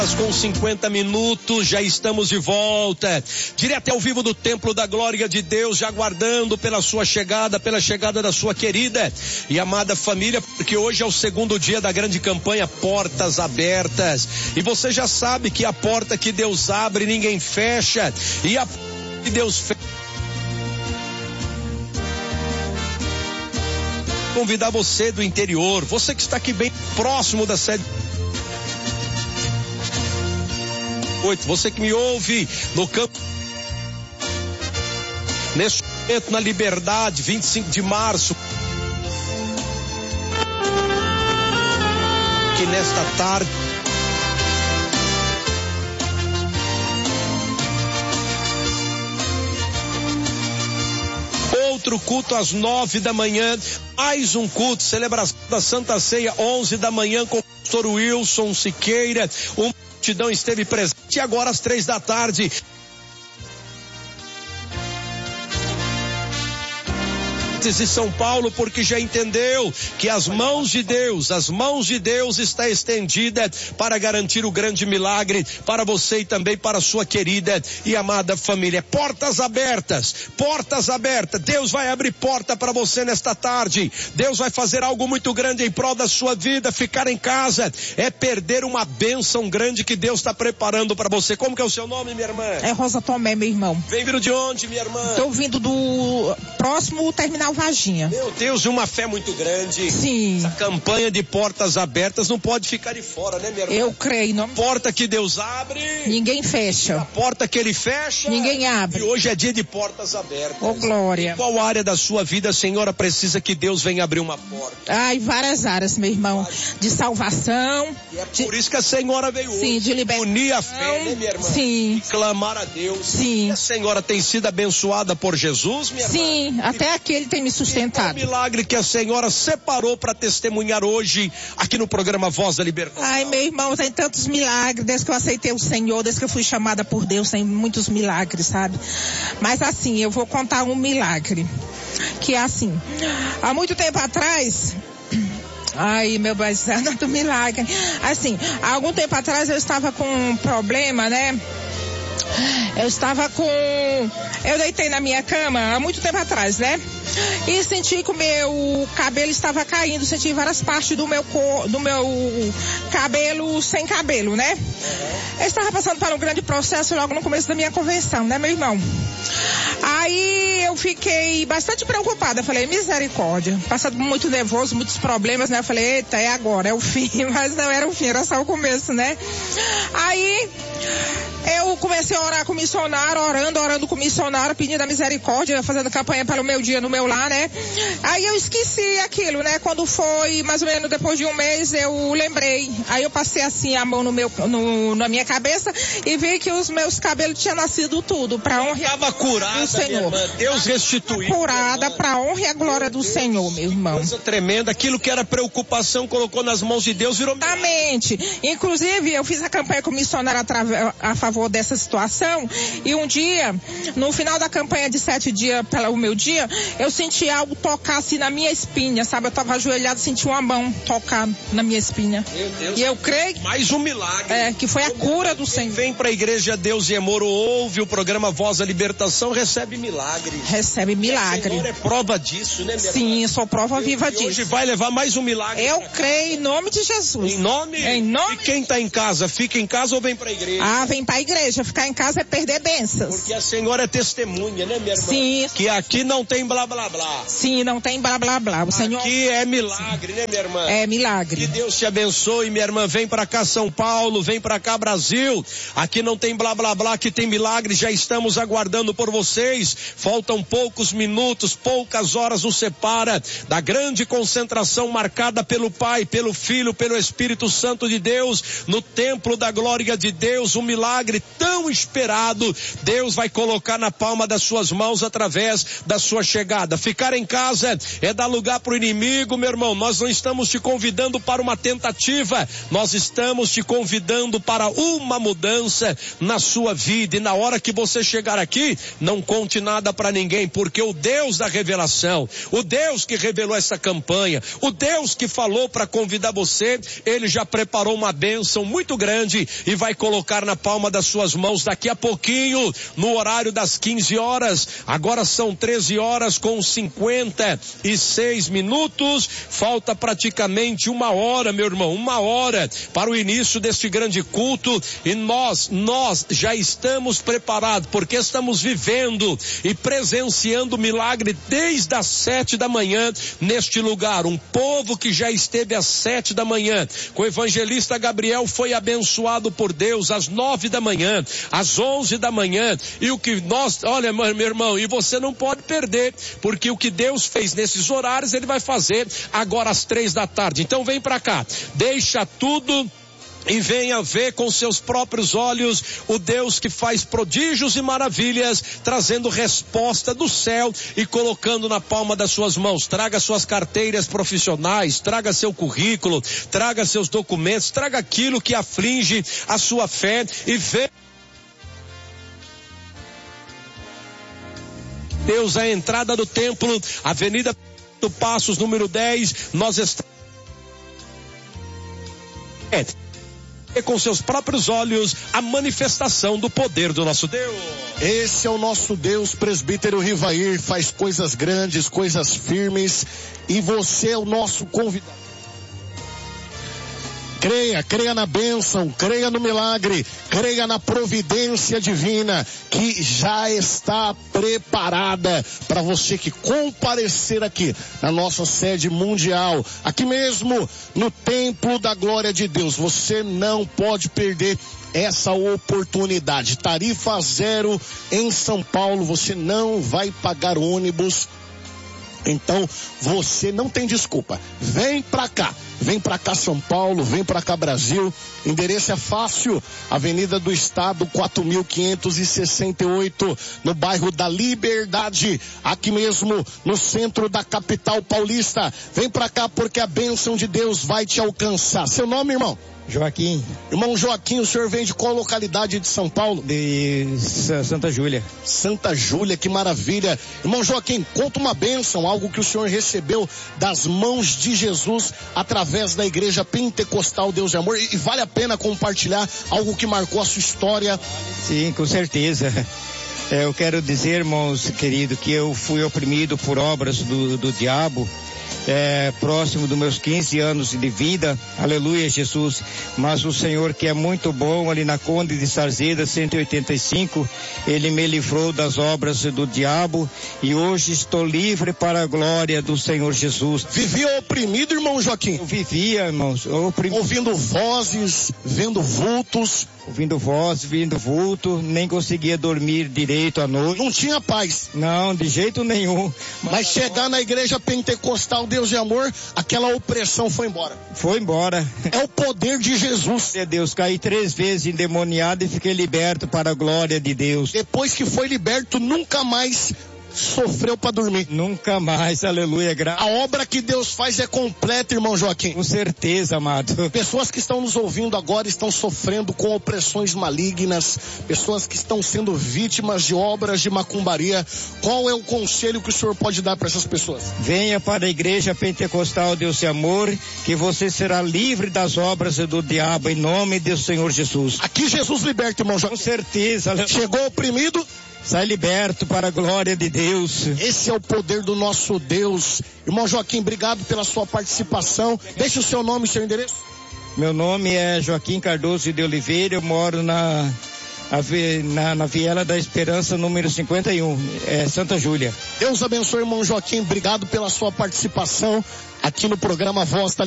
Com 50 minutos, já estamos de volta, direto ao vivo do Templo da Glória de Deus, já aguardando pela sua chegada, pela chegada da sua querida e amada família, porque hoje é o segundo dia da grande campanha Portas Abertas, e você já sabe que a porta que Deus abre, ninguém fecha, e a porta que Deus fecha, convidar você do interior, você que está aqui bem próximo da sede, você que me ouve no campo, neste momento na Liberdade, 25 de março, que nesta tarde outro culto às 9 da manhã, mais um culto, celebração da Santa Ceia, 11 da manhã com o pastor Wilson Siqueira, uma multidão esteve presente, e agora às 3 da tarde, de São Paulo, porque já entendeu que as mãos de Deus está estendida para garantir o grande milagre para você e também para a sua querida e amada família. Portas abertas, Deus vai abrir porta para você nesta tarde, Deus vai fazer algo muito grande em prol da sua vida. Ficar em casa é perder uma bênção grande que Deus está preparando para você. Como que é o seu nome, minha irmã? É Rosa Tomé, meu irmão. Vem vindo de onde, minha irmã? Estou vindo do próximo terminal Varginha. Meu Deus, uma fé muito grande. Sim. Essa campanha de portas abertas não pode ficar de fora, né, minha irmã? Eu creio. Não... Porta que Deus abre, ninguém fecha. A porta que Ele fecha, ninguém abre. E hoje é dia de portas abertas. Oh, glória. Em qual área da sua vida a senhora precisa que Deus venha abrir uma porta? Ai, várias áreas, meu irmão. De salvação. E é por isso que a senhora veio sim, hoje. De libertação. Unir a fé, né, minha irmã? Sim. E clamar a Deus. Sim. E a senhora tem sido abençoada por Jesus, minha irmã? Sim, até aqui Ele tem me sustentado. Milagre que a senhora separou para testemunhar hoje aqui no programa Voz da Libertação. Ai, meu irmão, tem tantos milagres desde que eu aceitei o Senhor, desde que eu fui chamada por Deus, tem muitos milagres, sabe? Mas assim, eu vou contar um milagre, que é assim, há muito tempo atrás... Ai, meu paisano do milagre. Assim, há algum tempo atrás eu estava com um problema, né? Eu deitei na minha cama há muito tempo atrás, né? E senti que o meu cabelo estava caindo, senti várias partes do meu cabelo sem cabelo, né? Eu estava passando por um grande processo logo no começo da minha conversão, né, meu irmão? Aí eu fiquei bastante preocupada, falei, misericórdia, passando muito nervoso, muitos problemas, né? Eu falei, eita, é agora, é o fim, mas não era o fim, era só o começo, né? Aí eu comecei a orar com o missionário, orando com o missionário, pedindo a misericórdia, fazendo campanha pelo meu dia no meu lar, né? Aí eu esqueci aquilo, né? Quando foi mais ou menos depois de um mês, eu lembrei. Aí eu passei assim a mão na minha cabeça e vi que os meus cabelos tinham nascido tudo para honra estava curada, do Senhor. Minha irmã. Deus restituiu. Curada para honra e a glória do Senhor, meu irmão. Coisa tremenda, aquilo que era preocupação, colocou nas mãos de Deus, virou milagre. Exatamente. Inclusive, eu fiz a campanha com o missionário a favor dessa situação, e um dia, no final da campanha de 7 dias, pelo meu dia, eu senti algo tocar assim na minha espinha, sabe? Eu estava ajoelhado, senti uma mão tocar na minha espinha. Meu Deus. E eu creio... Mais um milagre. Que foi a cura do Senhor. Vem pra Igreja Deus e Amor, ouve o programa Voz da Libertação, recebe milagre. Recebe milagre. A senhora é prova disso, né, minha Sim, irmã? eu sou prova viva disso. Hoje vai levar mais um milagre. Eu creio em nome de Jesus. Em nome? E quem está em casa, fica em casa ou vem pra igreja? Ah, vem pra igreja. Ficar em casa é perder bênçãos. Porque a senhora é testemunha, né, minha irmã? Sim. Que aqui não tem blá blá blá. Sim, não tem blá blá blá. O Senhor... Aqui é milagre, né, minha irmã? É milagre. Que Deus te abençoe, minha irmã. Vem pra cá, São Paulo, vem pra cá, Brasil. Aqui não tem blá blá blá, aqui tem milagre. Já estamos aguardando por vocês. Faltam poucos minutos, poucas horas nos separa da grande concentração marcada pelo Pai, pelo Filho, pelo Espírito Santo de Deus, no templo da glória de Deus. Um milagre milagre tão esperado, Deus vai colocar na palma das suas mãos através da sua chegada. Ficar em casa é dar lugar para o inimigo, meu irmão. Nós não estamos te convidando para uma tentativa, nós estamos te convidando para uma mudança na sua vida. E na hora que você chegar aqui, não conte nada para ninguém, porque o Deus da revelação, o Deus que revelou essa campanha, o Deus que falou para convidar você, ele já preparou uma bênção muito grande e vai colocar na palma das suas mãos daqui a pouquinho, no horário das 15 horas. Agora são 13 horas com 56 minutos. Falta praticamente uma hora, meu irmão, uma hora para o início deste grande culto, e nós já estamos preparados, porque estamos vivendo e presenciando o milagre desde as 7 da manhã neste lugar. Um povo que já esteve às 7 da manhã com o evangelista Gabriel foi abençoado por Deus às 9 da manhã, às 11 da manhã, e o que nós, olha, meu irmão, e você não pode perder, porque o que Deus fez nesses horários, ele vai fazer agora às 3 da tarde. Então vem pra cá, deixa tudo e venha ver com seus próprios olhos o Deus que faz prodígios e maravilhas, trazendo resposta do céu e colocando na palma das suas mãos. Traga suas carteiras profissionais, traga seu currículo, traga seus documentos, traga aquilo que aflige a sua fé e vê Deus, a entrada do templo, Avenida do Passos, número 10, nós estamos com seus próprios olhos a manifestação do poder do nosso Deus. Esse é o nosso Deus. Presbítero Rivair faz coisas grandes, coisas firmes, e você é o nosso convidado. Creia na bênção, creia no milagre, creia na providência divina que já está preparada para você que comparecer aqui na nossa sede mundial, aqui mesmo no Templo da Glória de Deus. Você não pode perder essa oportunidade. Tarifa zero em São Paulo, você não vai pagar ônibus. Então, você não tem desculpa. Vem pra cá São Paulo, vem pra cá Brasil. Endereço é fácil, Avenida do Estado 4568, no bairro da Liberdade, aqui mesmo no centro da capital paulista. Vem pra cá porque a bênção de Deus vai te alcançar. Seu nome, irmão? Joaquim. Irmão Joaquim, o senhor vem de qual localidade de São Paulo? De Santa Júlia. Santa Júlia, que maravilha. Irmão Joaquim, conta uma bênção, algo que o senhor recebeu das mãos de Jesus através da Igreja Pentecostal Deus de Amor, e vale a pena compartilhar algo que marcou a sua história. Sim, com certeza. Eu quero dizer, irmãos queridos, que eu fui oprimido por obras do diabo, próximo dos meus 15 anos de vida, aleluia Jesus, mas o Senhor, que é muito bom, ali na Conde de Sarzeda 185, ele me livrou das obras do diabo, e hoje estou livre para a glória do Senhor Jesus. Vivia oprimido, irmão Joaquim? Eu vivia, irmãos, ouvindo vozes, vendo vultos. Ouvindo voz, vendo vulto, nem conseguia dormir direito à noite. Não tinha paz? Não, de jeito nenhum. Mas chegar na Igreja Pentecostal Deus de Amor, aquela opressão foi embora? Foi embora. É o poder de Jesus. Deus, caí 3 vezes endemoniado e fiquei liberto para a glória de Deus. Depois que foi liberto, nunca mais sofreu para dormir? Nunca mais, aleluia. A obra que Deus faz é completa, irmão Joaquim. Com certeza, amado. Pessoas que estão nos ouvindo agora estão sofrendo com opressões malignas, pessoas que estão sendo vítimas de obras de macumbaria. Qual é o conselho que o senhor pode dar para essas pessoas? Venha para a Igreja Pentecostal Deus de Amor, que você será livre das obras do diabo, em nome do Senhor Jesus. Aqui Jesus liberta, irmão Joaquim. Com certeza. Chegou oprimido? Sai liberto para a glória de Deus. Esse é o poder do nosso Deus. Irmão Joaquim, obrigado pela sua participação. Deixe o seu nome e seu endereço. Meu nome é Joaquim Cardoso de Oliveira. Eu moro na Viela da Esperança, número 51, Santa Júlia. Deus abençoe, irmão Joaquim. Obrigado pela sua participação aqui no programa Voz da